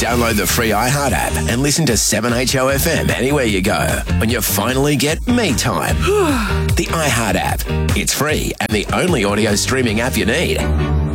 Download the free iHeart app and listen to 7HOFM anywhere you go when you finally get me time. The iHeart app. It's free and the only audio streaming app you need.